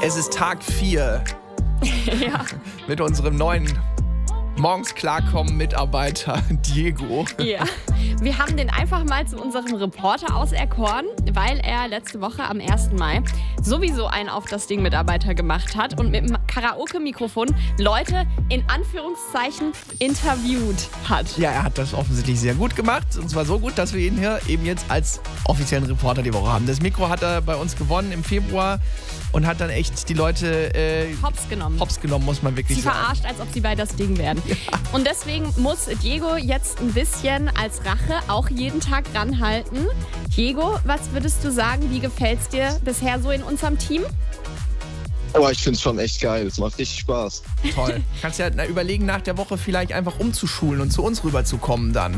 Es ist Tag 4 Ja. mit unserem neuen morgens klarkommen Mitarbeiter Diego. Ja, wir haben den einfach mal zu unserem Reporter auserkoren, weil er letzte Woche am 1. Mai sowieso einen auf das Ding Mitarbeiter gemacht hat und mit dem Karaoke-Mikrofon Leute in Anführungszeichen interviewt hat. Ja, er hat das offensichtlich sehr gut gemacht. Und zwar so gut, dass wir ihn hier eben jetzt als offiziellen Reporter die Woche haben. Das Mikro hat er bei uns gewonnen im Februar und hat dann echt die Leute Hops genommen, muss man wirklich sie sagen. verarscht, als ob sie bei das Ding wären. Ja. Und deswegen muss Diego jetzt ein bisschen als Rache auch jeden Tag ranhalten. Diego, was würdest du sagen, wie gefällt's dir bisher so in unserem Team? Aber ich finde es schon echt geil. Es macht richtig Spaß. Toll. Kannst ja überlegen, nach der Woche vielleicht einfach umzuschulen und zu uns rüberzukommen dann.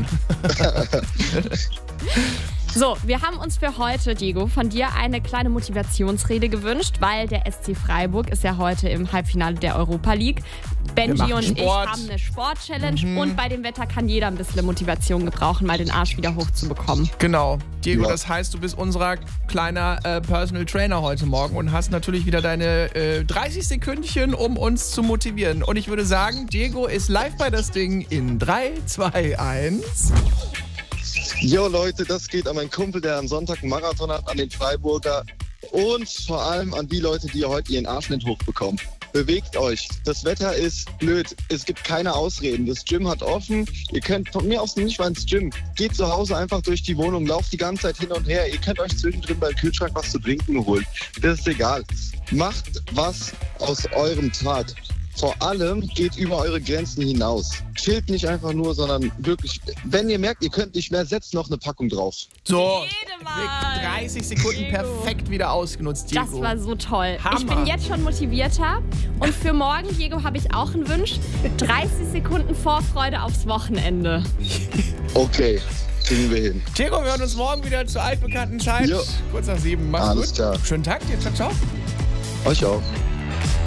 So, wir haben uns für heute, Diego, von dir eine kleine Motivationsrede gewünscht, weil der SC Freiburg ist ja heute im Halbfinale der Europa League. Benji und ich haben eine Sport-Challenge und bei dem Wetter kann jeder ein bisschen Motivation gebrauchen, mal den Arsch wieder hochzubekommen. Genau. Diego, Ja. das heißt, du bist unser kleiner Personal Trainer heute Morgen und hast natürlich wieder deine 30 Sekündchen, um uns zu motivieren. Und ich würde sagen, Diego ist live bei das Ding in 3, 2, 1. Jo Leute, das geht an meinen Kumpel, der am Sonntag einen Marathon hat, an den Freiburger und vor allem an die Leute, die heute ihren Arsch nicht hochbekommen. Bewegt euch. Das Wetter ist blöd. Es gibt keine Ausreden. Das Gym hat offen. Ihr könnt von mir aus nicht mal ins Gym. Geht zu Hause einfach durch die Wohnung, lauft die ganze Zeit hin und her. Ihr könnt euch zwischendrin beim Kühlschrank was zu trinken holen. Das ist egal. Macht was aus eurem Tag. Vor allem geht über eure Grenzen hinaus. Chillt nicht einfach nur, sondern wirklich, wenn ihr merkt, ihr könnt nicht mehr, setzt noch eine Packung drauf. So, Jede Mal. 30 Sekunden Diego. perfekt wieder ausgenutzt, Diego. Das war so toll. Hammer. Ich bin jetzt schon motivierter. Und für morgen, Diego, habe ich auch einen Wunsch. 30 Sekunden Vorfreude aufs Wochenende. Okay, kriegen wir hin. Diego, wir hören uns morgen wieder zur altbekannten Zeit. Jo. Kurz nach 7. Mach's Alles gut. klar. Schönen Tag dir. Ciao, ciao. Euch auch.